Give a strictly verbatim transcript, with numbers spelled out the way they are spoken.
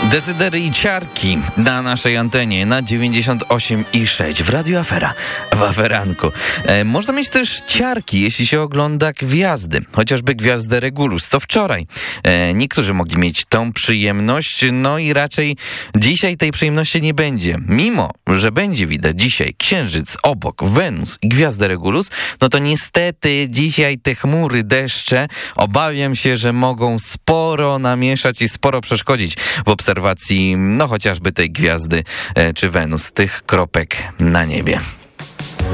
Dezydery i ciarki na naszej antenie na dziewięćdziesiąt osiem i sześć w Radio Afera, w Aferanku. E, można mieć też ciarki, jeśli się ogląda gwiazdy, chociażby gwiazdę Regulus, co wczoraj. E, niektórzy mogli mieć tą przyjemność, no i raczej dzisiaj tej przyjemności nie będzie. Mimo, że będzie widać dzisiaj Księżyc obok, Wenus i gwiazdę Regulus, no to niestety dzisiaj te chmury, deszcze, obawiam się, że mogą sporo namieszać i sporo przeszkodzić w obserwacji, no chociażby tej gwiazdy e, czy Wenus, tych kropek na niebie.